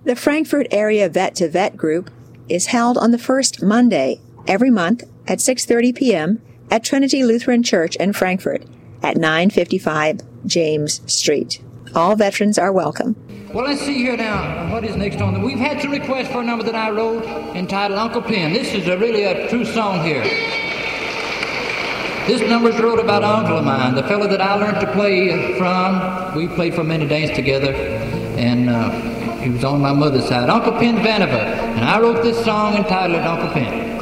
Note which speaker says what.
Speaker 1: The Frankfort Area Vet to Vet group is held on the first Monday every month at 6:30 p.m. at Trinity Lutheran Church in Frankfort at 955 James Street. All veterans are welcome.
Speaker 2: Well, let's see here now what is next on. We've had some requests for a number that I wrote entitled Uncle Pen. This is really a true song here. This number's wrote about an uncle of mine, the fellow that I learned to play from. We played for many days together, and he was on my mother's side, Uncle Pen Vannevar. And I wrote this song entitled Uncle Pen.